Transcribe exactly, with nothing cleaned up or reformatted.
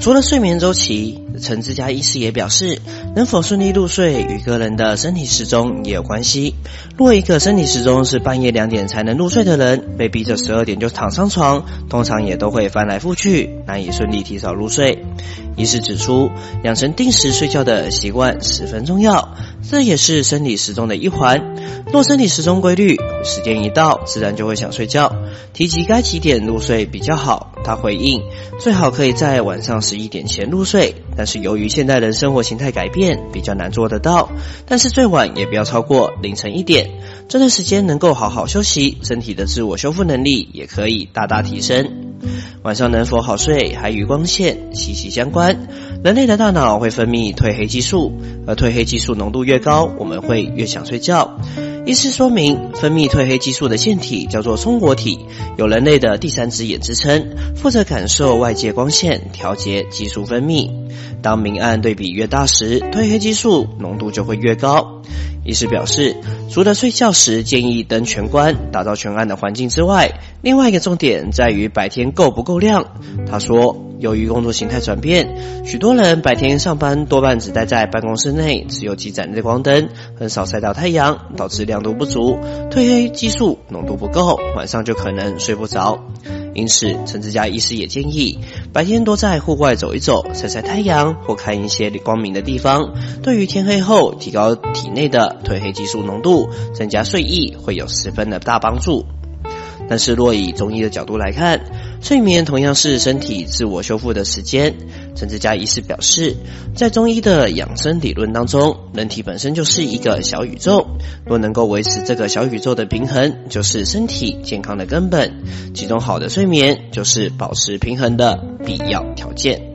除了睡眠周期，陈志佳医师也表示，能否顺利入睡与个人的身体时钟也有关系。若一个身体时钟是半夜两点才能入睡的人，被逼着十二点就躺上床，通常也都会翻来覆去，难以顺利提早入睡。医师指出，养成定时睡觉的习惯十分重要，这也是生理时钟的一环。若生理时钟规律，时间一到，自然就会想睡觉。提及该几点入睡比较好，他回应，最好可以在晚上十一点前入睡，但是由于现代人生活形态改变，比较难做得到。但是最晚也不要超过凌晨一点，这段时间能够好好休息，身体的自我修复能力也可以大大提升。晚上能否好睡还与光线息息相关。人类的大脑会分泌褪黑激素，而褪黑激素浓度越高，我们会越想睡觉。医师说明，分泌褪黑激素的腺体叫做松果体，有人类的第三只眼之称，负责感受外界光线，调节激素分泌。当明暗对比越大时，褪黑激素浓度就会越高。医师表示，除了睡觉时建议灯全关，打造全暗的环境之外，另外一个重点在于白天够不够亮。他说，由于工作形态转变，许多人白天上班多半只待在办公室内，只有几盏日光灯，很少晒到太阳，导致亮度不足，褪黑激素浓度不够，晚上就可能睡不着。因此，陈志佳医师也建议，白天多在户外走一走，晒晒太阳，或看一些光明的地方，对于天黑后提高体内的褪黑激素浓度，增加睡意，会有十分的大帮助。但是若以中医的角度来看，睡眠同样是身体自我修复的时间。陈志佳医师表示，在中医的养生理论当中，人体本身就是一个小宇宙，若能够维持这个小宇宙的平衡，就是身体健康的根本。其中好的睡眠就是保持平衡的必要条件。